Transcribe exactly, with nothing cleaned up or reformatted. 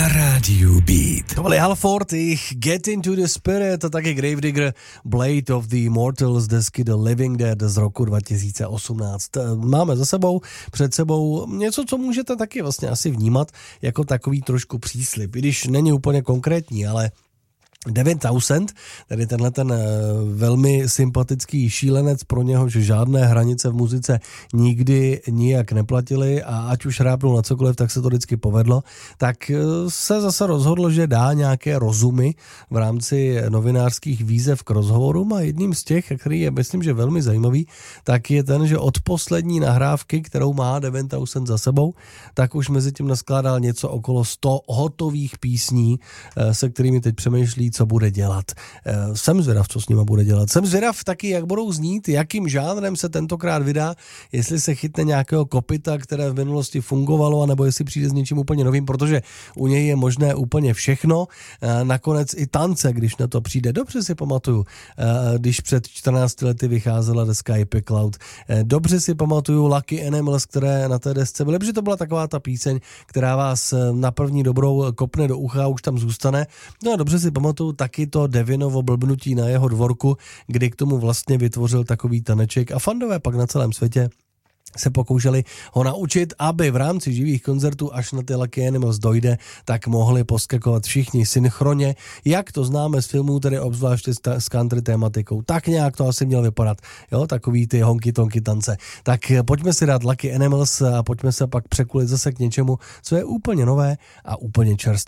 rádiu Beat. To byly Halford, jich Get Into The Spirit a taky Gravedigger Blade of the Immortals, desky The Living Dead z roku dva tisíce osmnáct. Máme za sebou, před sebou něco, co můžete taky vlastně asi vnímat jako takový trošku příslib, i když není úplně konkrétní, ale devět tisíc, tedy tenhle ten velmi sympatický šílenec, pro něho, že žádné hranice v muzice nikdy nijak neplatily a ať už hrápnul na cokoliv, tak se to vždycky povedlo, tak se zase rozhodl, že dá nějaké rozumy v rámci novinářských výzev k rozhovorům a jedním z těch, který je, myslím, že velmi zajímavý, tak je ten, že od poslední nahrávky, kterou má devět tisíc za sebou, tak už mezi tím naskládal něco okolo sto hotových písní, se kterými teď přemýšlí, co bude dělat. Jsem zvědav, co s nima bude dělat. Jsem zvědav taky, jak budou znít, jakým žánrem se tentokrát vydá, jestli se chytne nějakého kopyta, které v minulosti fungovalo, anebo jestli přijde s něčím úplně novým, protože u něj je možné úplně všechno. Nakonec i tance, když na to přijde. Dobře si pamatuju, když před čtrnácti lety vycházela deska Happy Cloud. Dobře si pamatuju Lucky Animals, které na té desce byly, protože to byla taková ta píseň, která vás na první dobrou kopne do ucha a už tam zůstane. No a dobře si pamatuju taky to Devinovo blbnutí na jeho dvorku, kdy k tomu vlastně vytvořil takový taneček a fandové pak na celém světě se pokoušeli ho naučit, aby v rámci živých koncertů, až na ty Lucky Animals dojde, tak mohli poskakovat všichni synchronně, jak to známe z filmů, tedy obzvláště s country tématikou. Tak nějak to asi měl vypadat, jo, takový ty honky-tonky tance. Tak pojďme si dát Lucky Animals a pojďme se pak překulit zase k něčemu, co je úplně nové a úplně čerstvé.